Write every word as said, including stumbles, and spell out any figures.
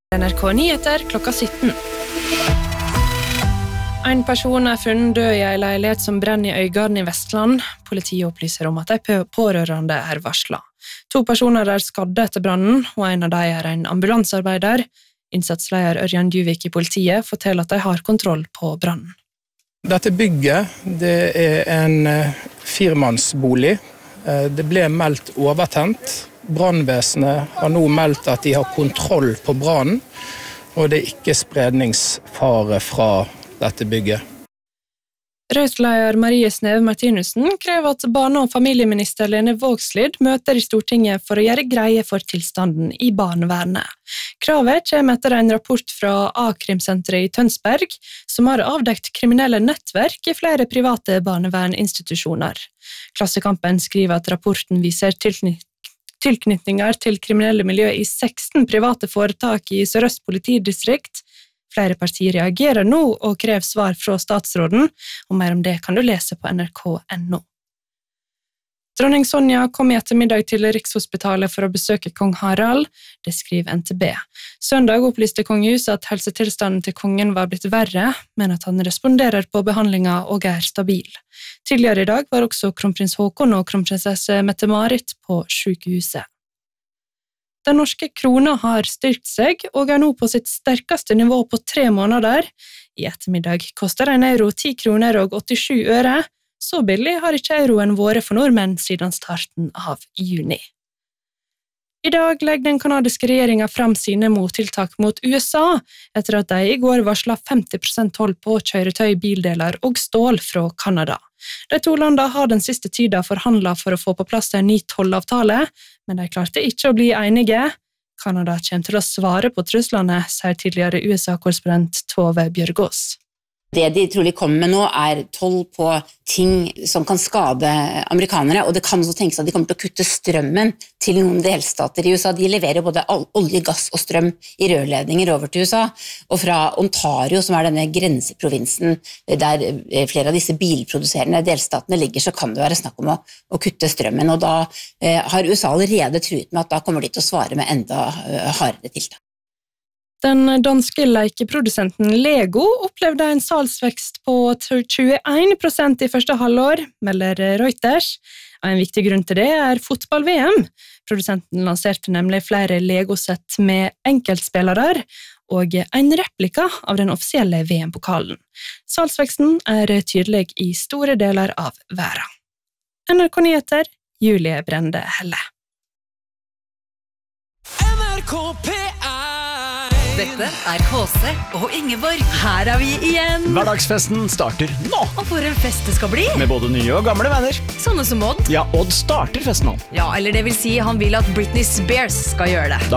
N R K Nyheter klokka sytten. En person er funnet død i en leilighet som brenner i Øygarden i Vestland. Politiet opplyser om at de pårørende er varslet. To personer er skadde etter brannen, og en av dem er en ambulansearbeider. Innsatsleder Ørjan Djuvik i politiet forteller at de har kontroll på brannen. Dette bygget det er en firemannsbolig. Det ble meldt overtent. Brannvesenet har nå meldt at de har kontroll på brannen, og det er ikke spredningsfare fra dette bygget. Rødt-leder Marie Sneve Martinussen krever at barne- og familieminister Lene Vågslid møter i Stortinget for å gjøre greie for tilstanden i barnevernet. Kravet kommer etter en rapport fra A-krimsenteret i Tønsberg, som har avdekt kriminelle nettverk i flere private barneverninstitusjoner. Klassekampen skriver at rapporten viser tilknytning tilknytninger til kriminelle miljø i seksten private foretak i Sør-Øst politidistrikt. Flere partier reagerer nå og krever svar fra statsråden, og mer om det kan du lese på N R K punktum N O. Dronning Sonja kom i ettermiddag til Rikshospitalet for å besøke kong Harald, det skriver N T B. Søndag opplyste kongehuset at helsetilstanden til kongen var blitt verre, men at han responderer på behandlinga og er stabil. Tidligere i dag var også kronprins Håkon og kronprinsesse Mette-Marit på sykehuset. Den norske krona har styrkt seg og er nå på sitt sterkeste nivå på tre måneder. I ettermiddag koster en euro ti kroner og åttisju øre. Så billig har ikke euroen vært for nordmenn siden starten av juni. I dag legger den kanadiske regjeringen frem sine mottiltak mot U S A, etter at de i går varslet femti prosent toll på kjøretøy, bildeler og stål fra Kanada. De to landene har den siste tiden forhandlet for å få på plass en ny tollavtale, men de klarte ikke å bli enige. Kanada kommer til å svare på truslene, sier tidligere U S A-korrespondent Tove Bjørgaas. Det de trolig kommer med nå er toll på ting som kan skade amerikanere, og det kan også tenkes at de kommer til å kutte strømmen til noen delstater i U S A. De leverer både olje, gass og strøm i rørledninger over til U S A, og fra Ontario, som er denne grenseprovinsen der flere av disse bilproduserende delstatene ligger, så kan det være snakk om å, å kutte strømmen, og da eh, har U S A allerede truet med at da kommer de til å svare med enda eh, hardere tiltak. Den danske lekeprodusenten Lego opplevde en salgsvekst på tjueen prosent i første halvår, melder Reuters. En viktig grunn til det er fotball-V M. Produsenten lanserte nemlig flere Lego-sett med enkeltspillere og en replika av den offisielle V M-pokalen. Salgsveksten er tydelig i store deler av verden. N R K Nyheter, Julie Brende Helle. N R K P R Dette er K C og Ingeborg. Her er vi igjen. Hverdagsfesten starter nå. Og for en fest det skal bli. Med både nye og gamle venner. Sånne som Odd. Ja, Odd starter festen nå. Ja, eller det vil si han vil at Britney Spears skal gjøre det. Da